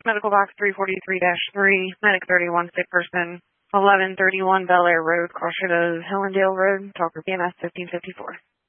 Medical box 343-3, medic 31, sick person, 1131 Bel Air Road, Crossroads, Hellendale Road, Talker BMS 1554.